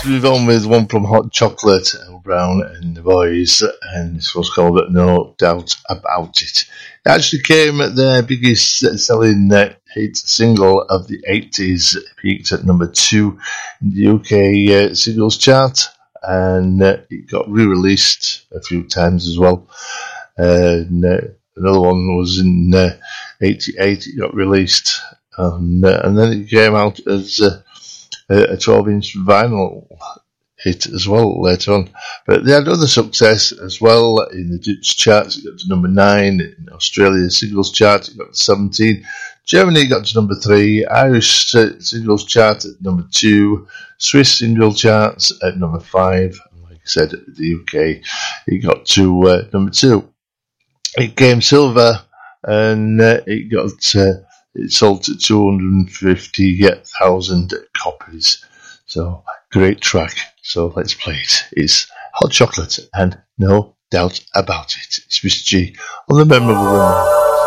let's move on with one from Hot Chocolate, Al Brown and the Boys, and this was called No Doubt About It. It actually came at their biggest selling hit single of the 80s, peaked at number 2 in the UK singles chart, and it got re-released a few times as well. Another one was in 88, it got released, and then it came out as a 12-inch vinyl hit as well later on. But they had other success as well in the Dutch charts. It got to number 9. In Australia singles chart, it got to 17. Germany got to number 3. Irish singles chart at number 2. Swiss single charts at number 5. And like I said, the UK, it got to number 2. It came silver, and it sold to 250,000 copies. So, great track. So, let's play it. It's Hot Chocolate and No Doubt About It. It's Mr. G on the Memorable One.